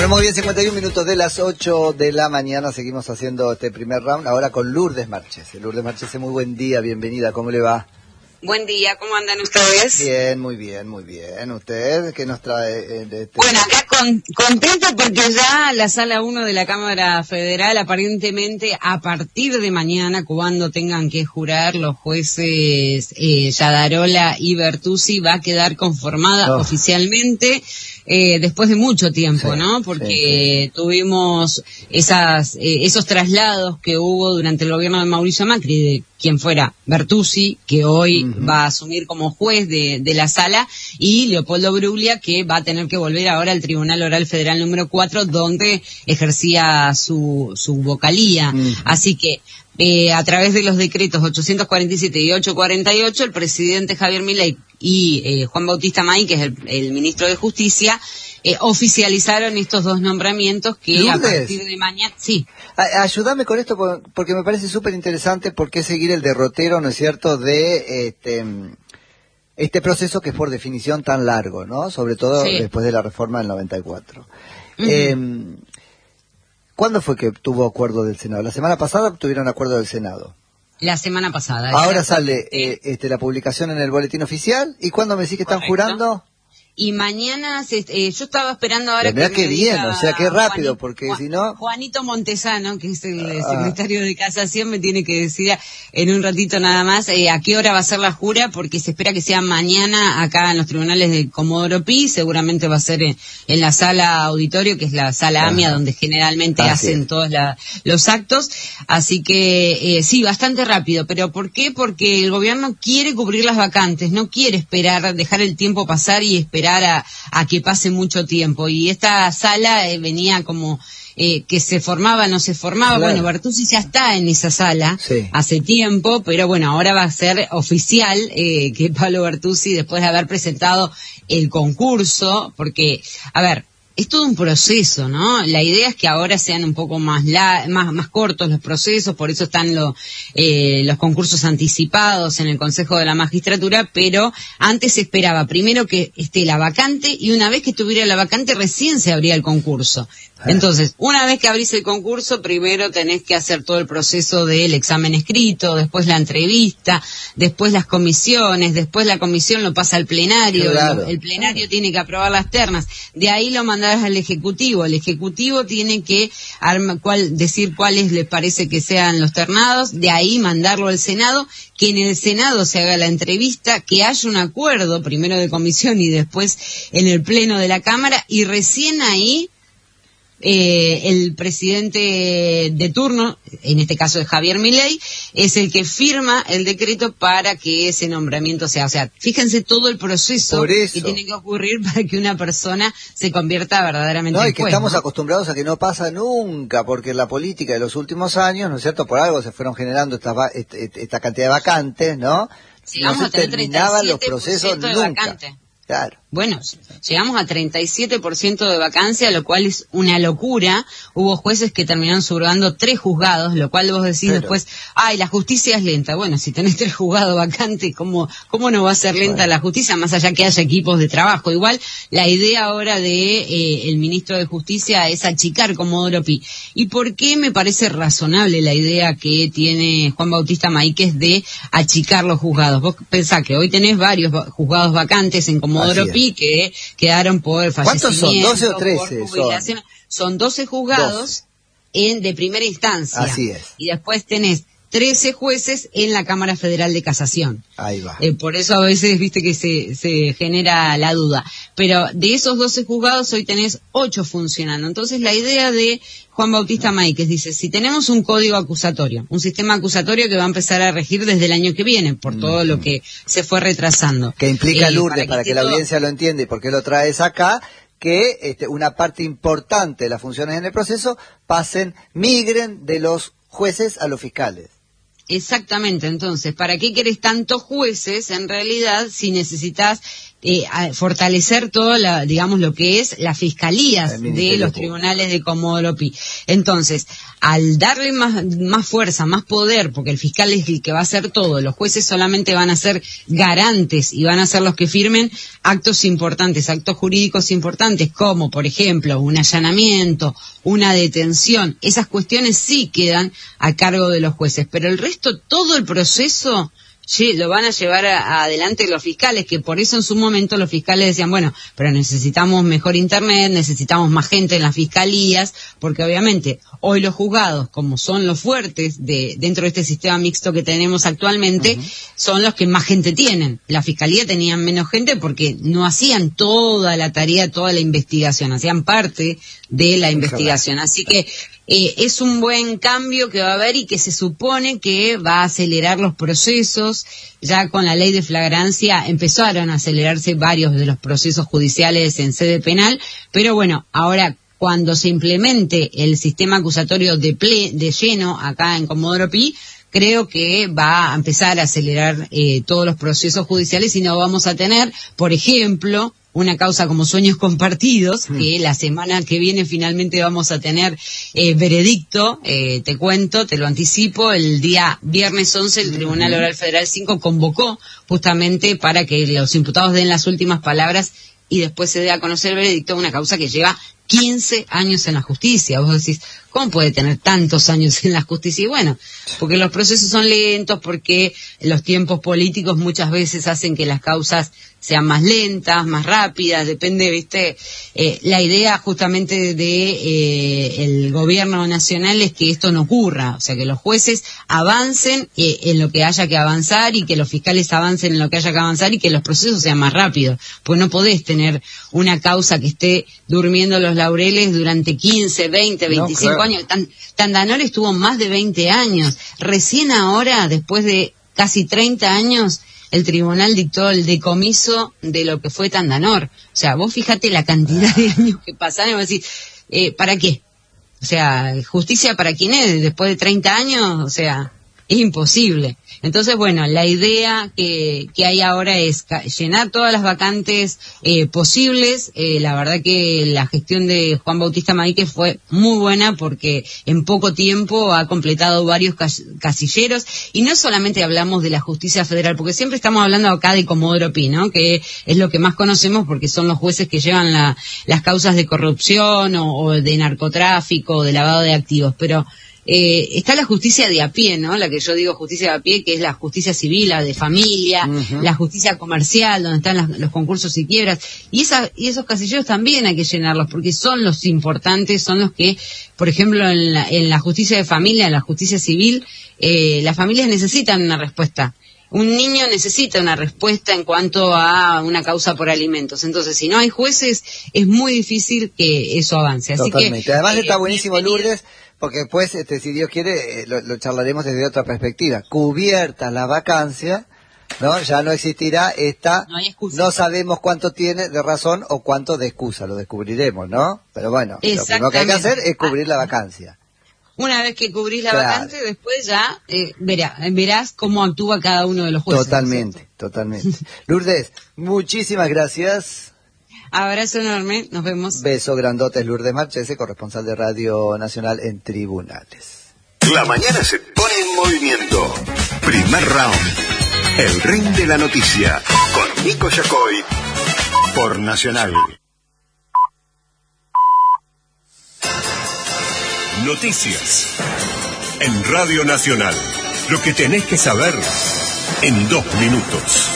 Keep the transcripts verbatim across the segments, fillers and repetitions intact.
Bueno, muy bien, cincuenta y un minutos de las ocho de la mañana, seguimos haciendo este primer round, ahora con Lourdes Marchese. Lourdes Marchese, muy buen día, bienvenida, ¿cómo le va? Buen día, ¿cómo andan ustedes? Bien, muy bien, muy bien. ¿Usted qué nos trae? Eh, de este... Bueno, acá con, contenta porque ya la Sala uno de la Cámara Federal, aparentemente a partir de mañana, cuando tengan que jurar los jueces eh, Yadarola y Bertuzzi, va a quedar conformada oh. oficialmente. Eh, después de mucho tiempo, sí, ¿no? Porque sí, sí. tuvimos esas eh, esos traslados que hubo durante el gobierno de Mauricio Macri, de quien fuera Bertuzzi, que hoy uh-huh. va a asumir como juez de, de la sala, y Leopoldo Bruglia, que va a tener que volver ahora al Tribunal Oral Federal número cuatro, donde ejercía su, su vocalía. Uh-huh. Así que, Eh, a través de los decretos ochocientos cuarenta y siete y ochocientos cuarenta y ocho, el presidente Javier Milei y eh, Juan Bautista May, que es el, el ministro de Justicia, eh, oficializaron estos dos nombramientos que Lourdes, a partir de mañana... Sí. A, ayúdame con esto porque me parece súper interesante por qué seguir el derrotero, ¿no es cierto?, de este este proceso que es por definición tan largo, ¿no? Sobre todo sí. después de la reforma del noventa y cuatro. Uh-huh. Eh, ¿Cuándo fue que tuvo acuerdo del Senado? La semana pasada tuvieron acuerdo del Senado. La semana pasada. Ahora sale eh, este, la publicación en el boletín oficial. ¿Y cuándo me decís que están Correcto. jurando? Y mañana, se, eh, yo estaba esperando ahora que... Qué bien, o sea, qué rápido, Juanito, porque Juan, si no... Juanito Montesano, que es el ah. secretario de Casación, me tiene que decir en un ratito nada más eh, a qué hora va a ser la jura, porque se espera que sea mañana acá en los tribunales de Comodoro Pi, seguramente va a ser en, en la sala auditorio, que es la sala AMIA, donde generalmente Así hacen es. todos la, los actos, así que eh, sí, bastante rápido. ¿Pero por qué? Porque el gobierno quiere cubrir las vacantes, no quiere esperar, dejar el tiempo pasar y esperar A, a que pase mucho tiempo, y esta sala eh, venía como eh, que se formaba, no se formaba, claro. Bueno, Bertuzzi ya está en esa sala sí. hace tiempo, pero bueno, ahora va a ser oficial eh, que Pablo Bertuzzi, después de haber presentado el concurso, porque, a ver, es todo un proceso, ¿no? La idea es que ahora sean un poco más la, más, más cortos los procesos, por eso están lo, eh, los concursos anticipados en el Consejo de la Magistratura, pero antes se esperaba primero que esté la vacante, y una vez que estuviera la vacante recién se abría el concurso. Entonces, una vez que abrís el concurso, primero tenés que hacer todo el proceso del examen escrito, después la entrevista, después las comisiones, después la comisión lo pasa al plenario, claro. el, el plenario claro. tiene que aprobar las ternas, de ahí lo mandás al Ejecutivo, el Ejecutivo tiene que arma, cuál, decir cuáles les parece que sean los ternados, de ahí mandarlo al Senado, que en el Senado se haga la entrevista, que haya un acuerdo, primero de comisión y después en el Pleno de la Cámara, y recién ahí Eh, el presidente de turno, en este caso es Javier Milei, es el que firma el decreto para que ese nombramiento sea, o sea, fíjense todo el proceso que tiene que ocurrir para que una persona se convierta verdaderamente no, en y que juez, estamos ¿no? acostumbrados a que no pasa nunca, porque la política de los últimos años, ¿no es cierto?, por algo se fueron generando esta, esta, esta cantidad de vacantes, ¿no? Sí, no se terminaban los procesos nunca. Claro. Bueno, llegamos a treinta y siete por ciento de vacancia, lo cual es una locura. Hubo jueces que terminaron subrogando tres juzgados, lo cual vos decís Pero. después, ay, la justicia es lenta. Bueno, si tenés tres juzgados vacantes, ¿cómo, cómo no va a ser lenta bueno. la justicia? Más allá que haya equipos de trabajo. Igual, la idea ahora de eh, el ministro de Justicia es achicar Comodoro Pi. ¿Y por qué me parece razonable la idea que tiene Juan Bautista May, que es de achicar los juzgados? Vos pensás que hoy tenés varios juzgados vacantes en Comodoro Pi, que quedaron por fallecimiento. ¿Cuántos son? ¿doce o trece? Son, son doce juzgados en, de primera instancia. Así es. Y después tenés trece jueces en la Cámara Federal de Casación. Ahí va. Eh, por eso a veces, viste, que se, se genera la duda. Pero de esos doce juzgados hoy tenés ocho funcionando. Entonces la idea de Juan Bautista May, que dice, si tenemos un código acusatorio, un sistema acusatorio que va a empezar a regir desde el año que viene, por mm. todo lo que se fue retrasando. Que implica, eh, Lourdes, para, para que, que la todo... audiencia lo entienda y por qué lo traes acá, que este, una parte importante de las funciones en el proceso pasen, migren de los jueces a los fiscales. Exactamente, entonces, ¿para qué querés tantos jueces en realidad si necesitas eh, fortalecer todo, la, digamos, lo que es las fiscalías de los tribunales de Comodoro Pi. Entonces, al darle más, más fuerza, más poder, porque el fiscal es el que va a hacer todo, los jueces solamente van a ser garantes y van a ser los que firmen actos importantes, actos jurídicos importantes, como, por ejemplo, un allanamiento, una detención. Esas cuestiones sí quedan a cargo de los jueces, pero el resto, todo el proceso lo van a llevar a, a adelante los fiscales, que por eso en su momento los fiscales decían, bueno, pero necesitamos mejor internet, necesitamos más gente en las fiscalías, porque obviamente hoy los juzgados, como son los fuertes de dentro de este sistema mixto que tenemos actualmente, uh-huh. son los que más gente tienen. La fiscalía tenían menos gente porque no hacían toda la tarea, toda la investigación, hacían parte de la investigación. Así que Eh, es un buen cambio que va a haber y que se supone que va a acelerar los procesos. Ya con la ley de flagrancia empezaron a acelerarse varios de los procesos judiciales en sede penal, pero bueno, ahora cuando se implemente el sistema acusatorio de, ple, de lleno acá en Comodoro Pi, creo que va a empezar a acelerar eh, todos los procesos judiciales y no vamos a tener, por ejemplo, una causa como Sueños Compartidos, mm. que la semana que viene finalmente vamos a tener eh, veredicto, eh, te cuento, te lo anticipo, el día viernes once el Tribunal Oral Federal cinco convocó justamente para que los imputados den las últimas palabras y después se dé a conocer el veredicto de una causa que lleva quince años en la justicia. Vos decís, ¿cómo puede tener tantos años en la justicia? Y bueno, porque los procesos son lentos, porque los tiempos políticos muchas veces hacen que las causas sean más lentas, más rápidas, depende, viste, eh, la idea justamente de eh, el gobierno nacional es que esto no ocurra, o sea, que los jueces avancen eh, en lo que haya que avanzar y que los fiscales avancen en lo que haya que avanzar y que los procesos sean más rápidos, pues no podés tener una causa que esté durmiendo los laureles durante quince, veinte, veinticinco no, claro. años. Tan, Tandanor estuvo más de veinte años, recién ahora, después de casi treinta años, el tribunal dictó el decomiso de lo que fue Tandanor. O sea, vos fíjate la cantidad de años que pasaron y vos decís, eh, ¿para qué? O sea, ¿justicia para quién es? Después de treinta años, o sea, es imposible. Entonces, bueno, la idea que, que hay ahora es llenar todas las vacantes eh, posibles. Eh, la verdad que la gestión de Juan Bautista Maíquez fue muy buena porque en poco tiempo ha completado varios casilleros. Y no solamente hablamos de la justicia federal, porque siempre estamos hablando acá de Comodoro Pi, ¿no? Que es lo que más conocemos porque son los jueces que llevan la, las causas de corrupción o, o de narcotráfico o de lavado de activos. Pero Eh, está la justicia de a pie, ¿no? La que yo digo justicia de a pie, que es la justicia civil, la de familia, uh-huh. la justicia comercial, donde están las, los concursos y quiebras. Y, esa, y esos casilleros también hay que llenarlos, porque son los importantes, son los que, por ejemplo, en la, en la justicia de familia, en la justicia civil, eh, las familias necesitan una respuesta. Un niño necesita una respuesta en cuanto a una causa por alimentos. Entonces, si no hay jueces, es muy difícil que eso avance. Así Totalmente. Que, Además eh, está buenísimo, Lourdes, porque después, este, si Dios quiere, lo, lo charlaremos desde otra perspectiva. Cubierta la vacancia, ¿no? Ya no existirá esta, no, hay excusa. No sabemos cuánto tiene de razón o cuánto de excusa, lo descubriremos, ¿no? Pero bueno, lo primero que hay que hacer es cubrir ah. la vacancia. Una vez que cubrís la claro. vacante, después ya eh, verá, verás cómo actúa cada uno de los jueces. Totalmente, ¿cierto? Totalmente. Lourdes, muchísimas gracias. Abrazo enorme, nos vemos. Beso grandote, Lourdes Marchese, corresponsal de Radio Nacional en Tribunales. La mañana se pone en movimiento. Primer round. El ring de la noticia. Con Nico Yacoy. Por Nacional. Noticias. En Radio Nacional. Lo que tenés que saber en dos minutos.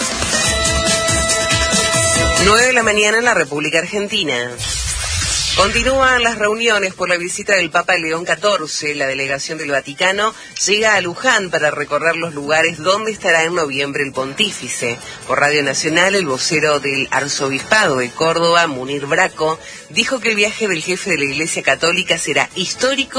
nueve de la mañana en la República Argentina. Continúan las reuniones por la visita del Papa León catorce. La delegación del Vaticano llega a Luján para recorrer los lugares donde estará en noviembre el pontífice. Por Radio Nacional, el vocero del Arzobispado de Córdoba, Munir Braco, dijo que el viaje del jefe de la Iglesia Católica será histórico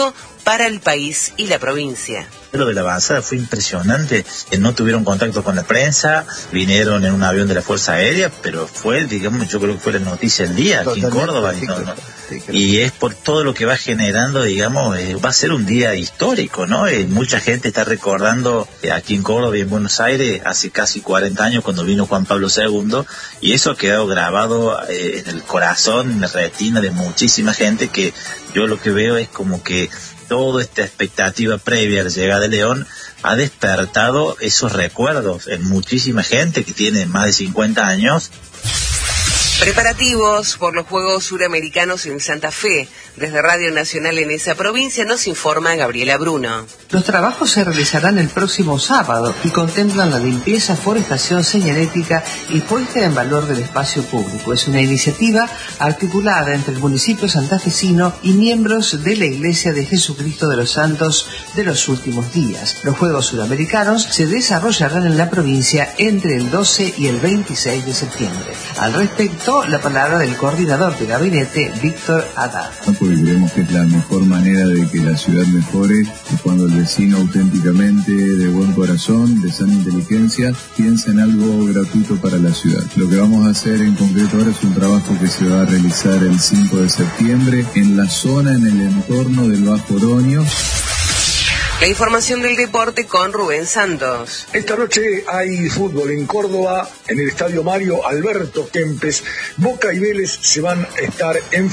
para el país y la provincia. Lo de la avanzada fue impresionante, no tuvieron contacto con la prensa, vinieron en un avión de la Fuerza Aérea, pero fue, digamos, yo creo que fue la noticia del día aquí en Córdoba, y, no, no, y es por todo lo que va generando, digamos, eh, va a ser un día histórico, ¿no? Eh, mucha gente está recordando eh, aquí en Córdoba y en Buenos Aires hace casi cuarenta años cuando vino Juan Pablo segundo, y eso ha quedado grabado eh, en el corazón, en la retina de muchísima gente, que yo lo que veo es como que toda esta expectativa previa a la llegada de León ha despertado esos recuerdos en muchísima gente que tiene más de cincuenta años. Preparativos por los Juegos Suramericanos en Santa Fe. Desde Radio Nacional en esa provincia nos informa Gabriela Bruno. Los trabajos se realizarán el próximo sábado y contemplan la limpieza, forestación señalética y puesta en valor del espacio público. Es una iniciativa articulada entre el municipio santafesino y miembros de la Iglesia de Jesucristo de los Santos de los Últimos Días. Los Juegos Suramericanos se desarrollarán en la provincia entre el doce y el veintiséis de septiembre. Al respecto, la palabra del coordinador de gabinete, Víctor Haddad. Porque creemos que es la mejor manera de que la ciudad mejore, es cuando el vecino auténticamente, de buen corazón, de sana inteligencia, piensa en algo gratuito para la ciudad. Lo que vamos a hacer en concreto ahora es un trabajo que se va a realizar el cinco de septiembre en la zona, en el entorno del Bajo Oroño. La información del deporte con Rubén Santos. Esta noche hay fútbol en Córdoba, en el Estadio Mario Alberto Kempes. Boca y Vélez se van a estar en